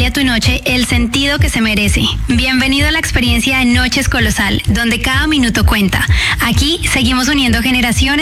a tu noche el sentido que se merece. Bienvenido a la experiencia de Noches Colosal, donde cada minuto cuenta. Aquí seguimos uniendo generaciones